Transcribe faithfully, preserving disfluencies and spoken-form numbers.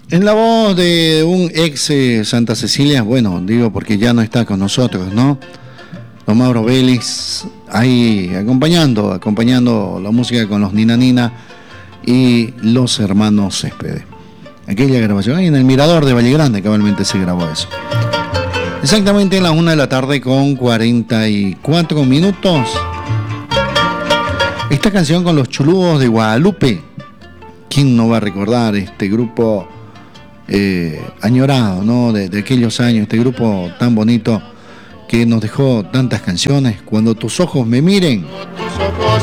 En la voz de un ex eh, Santa Cecilia, bueno, digo porque ya no está con nosotros, ¿no? Don Mauro Vélez, ahí acompañando, acompañando la música con los Nina Nina y los hermanos Céspedes. Aquella grabación, ahí en el Mirador de Valle Grande, cabalmente se grabó eso. Exactamente a las una de la tarde con cuarenta y cuatro minutos. Esta canción con los Chulúos de Guadalupe. ¿Quién no va a recordar este grupo eh, añorado, ¿no? De, de aquellos años, este grupo tan bonito que nos dejó tantas canciones. Cuando tus ojos me miren.